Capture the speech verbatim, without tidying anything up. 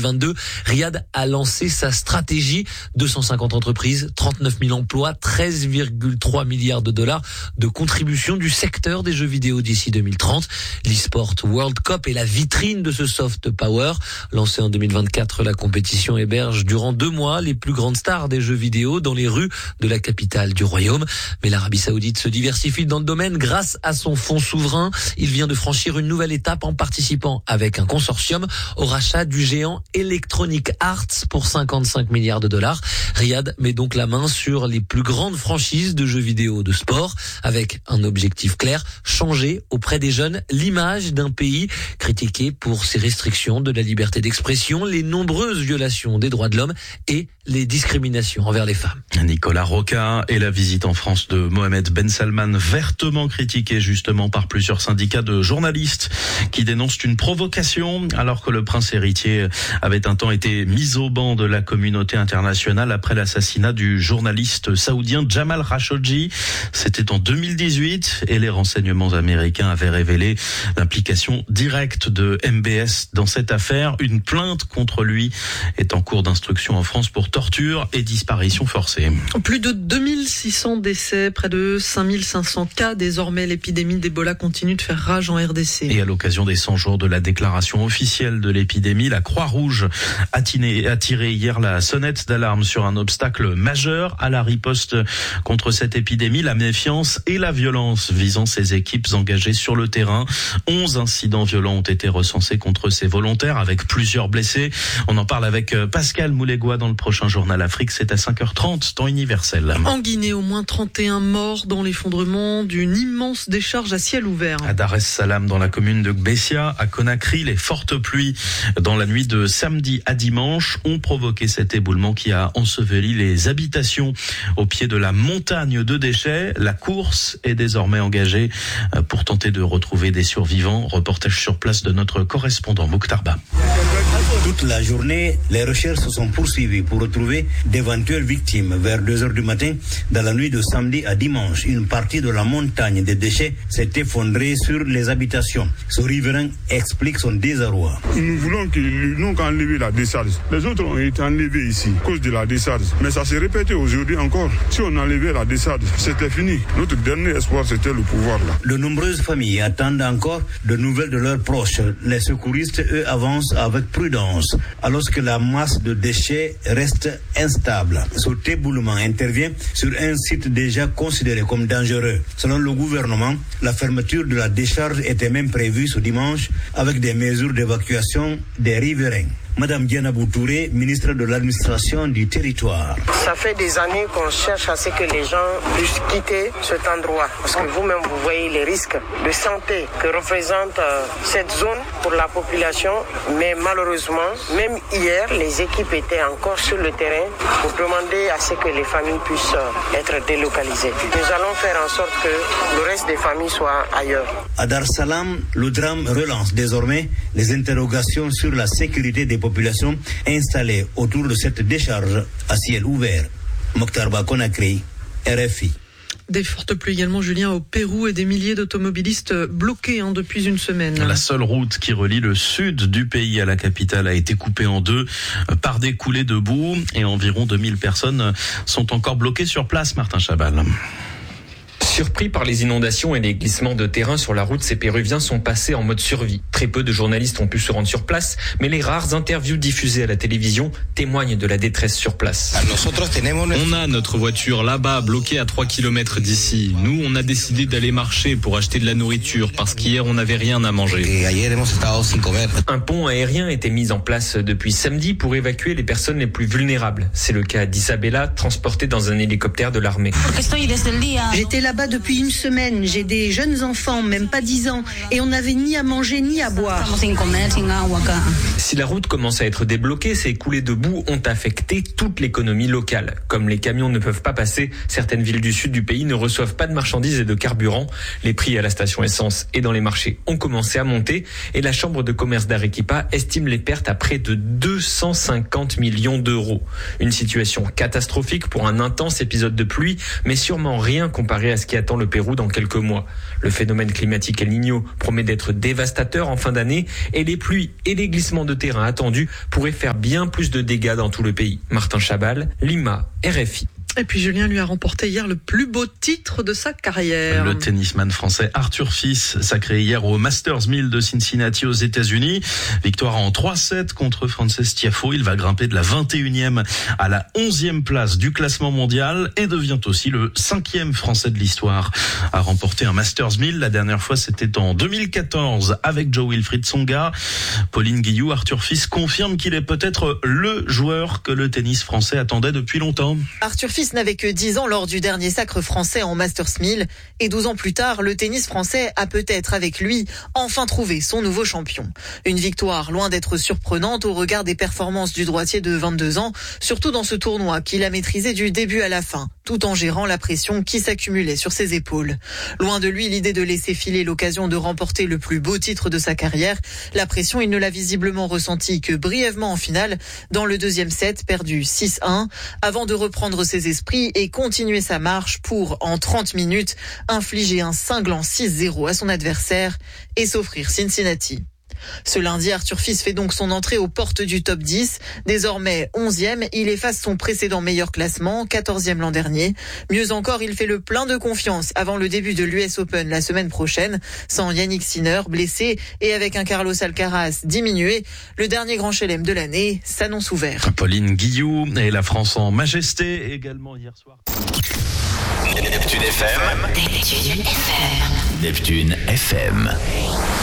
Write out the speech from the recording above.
vingt-deux, Riyad a lancé sa stratégie. deux cent cinquante entreprises, trente-neuf mille emplois, treize virgule trois milliards de dollars de contribution du secteur des jeux vidéo d'ici deux mille trente. L'eSport World Cup est la vitrine de ce soft power. Lancé en deux mille vingt-quatre, la compétition héberge durant deux mois les plus grandes stars des jeux vidéo dans les rues de la capitale du royaume. Mais l'Arabie Saoudite se diversifie dans le domaine grâce à son fonds souverain. Il vient de franchir une nouvelle étape en participant avec un consortium au rachat du géant Electronic Arts pour cinquante-cinq milliards de dollars. Riyad met donc la main sur les plus grandes franchises de jeux vidéo de sport avec un objectif clair, changer auprès des jeunes l'image d'un pays critiqué pour ses restrictions de la liberté d'expression, les nombreuses violations des droits de l'homme et les discriminations envers les femmes. Nicolas Roca et la visite en France de Mohamed Ben Salman, vertement critiquée justement par plusieurs syndicats de journalistes qui dénoncent une provocation alors que le prince héritier avait un temps été mis au banc de la communauté internationale après l'assassinat du journaliste saoudien Jamal Khashoggi. C'était en deux mille dix-huit et les renseignements américains avaient révélé l'implication directe de M B S dans cette affaire. Une plainte contre lui est en cours d'instruction en France pour torture et disparition forcée. Plus de deux mille six cents décès, près de cinq mille cinq cents cas. Désormais, l'épidémie d'Ebola continue de faire rage en R D C. Et à l'occasion des cent jours de la déclaration officielle de l'épidémie, la Croix-Rouge a tiré hier la sonnette d'alarme sur un obstacle majeur à la riposte contre cette épidémie, la méfiance et la violence visant ces équipes engagées sur le terrain. onze incidents violents ont été recensés contre ces volontaires avec plusieurs blessés. On en parle avec Pascal Moulégois dans le prochain Journal Afrique. C'est à cinq heures trente, temps universel. En Guinée, au moins trente et un morts dans l'effondrement d'une immense décharge à ciel ouvert. À Dar es Salaam, dans la commune de Gbessia, à Conakry, les fortes pluies dans la nuit de samedi à dimanche ont provoqué cet éboulement qui a enseveli les habitations au pied de la montagne de déchets. La course est désormais engagée pour tenter de retrouver des survivants. Reportage sur place de notre correspondant Mokhtar Ba. Toute la journée, les recherches se sont poursuivies pour retrouver d'éventuelles victimes. Vers deux heures du matin, dans la nuit de samedi à dimanche, une partie de la montagne des déchets s'est effondrée sur les habitations. Ce riverain explique son désarroi. Nous voulons qu'ils n'ont qu'à enlever la décharge. Les autres ont été enlevés ici à cause de la décharge. Mais ça s'est répété aujourd'hui encore. Si on enlevait la décharge, c'était fini. Notre dernier espoir, c'était le pouvoir là. De nombreuses familles attendent encore de nouvelles de leurs proches. Les secouristes, eux, avancent avec prudence, alors que la masse de déchets reste instable. Ce éboulement intervient sur un site déjà considéré comme dangereux. Selon le gouvernement, la fermeture de la décharge était même prévue ce dimanche avec des mesures d'évacuation des riverains. Madame Diana Boutouré, ministre de l'administration du territoire. Ça fait des années qu'on cherche à ce que les gens puissent quitter cet endroit. Parce que vous-même, vous voyez les risques de santé que représente euh, cette zone pour la population. Mais malheureusement, même hier, les équipes étaient encore sur le terrain pour demander à ce que les familles puissent euh, être délocalisées. Nous allons faire en sorte que le reste des familles soient ailleurs. À Dar es Salaam, le drame relance désormais les interrogations sur la sécurité des populations installées autour de cette décharge à ciel ouvert. Mokhtar Ba, Conakry, R F I. Des fortes pluies également, Julien, au Pérou et des milliers d'automobilistes bloqués hein, depuis une semaine. La seule route qui relie le sud du pays à la capitale a été coupée en deux par des coulées de boue et environ deux mille personnes sont encore bloquées sur place, Martin Chabal. Surpris par les inondations et les glissements de terrain sur la route, ces Péruviens sont passés en mode survie. Très peu de journalistes ont pu se rendre sur place, mais les rares interviews diffusées à la télévision témoignent de la détresse sur place. On a notre voiture là-bas, bloquée à trois kilomètres d'ici. Nous, on a décidé d'aller marcher pour acheter de la nourriture, parce qu'hier, on n'avait rien à manger. Un pont aérien a été mis en place depuis samedi pour évacuer les personnes les plus vulnérables. C'est le cas d'Isabella, transportée dans un hélicoptère de l'armée. J'étais là-bas depuis une semaine, j'ai des jeunes enfants, même pas dix ans, et on n'avait ni à manger ni à boire. Si la route commence à être débloquée, ces coulées de boue ont affecté toute l'économie locale. Comme les camions ne peuvent pas passer, certaines villes du sud du pays ne reçoivent pas de marchandises et de carburant. Les prix à la station essence et dans les marchés ont commencé à monter et la chambre de commerce d'Arequipa estime les pertes à près de deux cent cinquante millions d'euros. Une situation catastrophique pour un intense épisode de pluie, mais sûrement rien comparé à ce qui qui attend le Pérou dans quelques mois. Le phénomène climatique El Niño promet d'être dévastateur en fin d'année et les pluies et les glissements de terrain attendus pourraient faire bien plus de dégâts dans tout le pays. Martin Chabal, Lima, R F I. Et puis Julien lui a remporté hier le plus beau titre de sa carrière. Le tennisman français Arthur Fils, sacré hier au Masters mille de Cincinnati aux États-Unis. Victoire en trois sept contre Frances Tiafoe. Il va grimper de la vingt et unième à la onzième place du classement mondial et devient aussi le cinquième français de l'histoire à remporter un Masters mille. La dernière fois, c'était en deux mille quatorze avec Jo-Wilfried Tsonga. Pauline Guillou, Arthur Fils confirme qu'il est peut-être le joueur que le tennis français attendait depuis longtemps. Arthur Fils n'avait que dix ans lors du dernier sacre français en Masters mille et douze ans plus tard, le tennis français a peut-être avec lui enfin trouvé son nouveau champion. Une victoire loin d'être surprenante au regard des performances du droitier de vingt-deux ans, surtout dans ce tournoi qu'il a maîtrisé du début à la fin, tout en gérant la pression qui s'accumulait sur ses épaules. Loin de lui l'idée de laisser filer l'occasion de remporter le plus beau titre de sa carrière. La pression, il ne l'a visiblement ressentie que brièvement en finale, dans le deuxième set, perdu six un, avant de reprendre ses esprits et continuer sa marche pour, en trente minutes, infliger un cinglant six zéro à son adversaire et s'offrir Cincinnati. Ce lundi, Arthur Fils fait donc son entrée aux portes du top dix. Désormais onzième, il efface son précédent meilleur classement, quatorzième l'an dernier. Mieux encore, il fait le plein de confiance avant le début de l'U S Open la semaine prochaine. Sans Yannick Sinner, blessé, et avec un Carlos Alcaraz diminué, le dernier grand chelem de l'année s'annonce ouvert. Pauline Guillou et la France en majesté également hier soir. Neptune F M. Neptune F M. Neptune F M.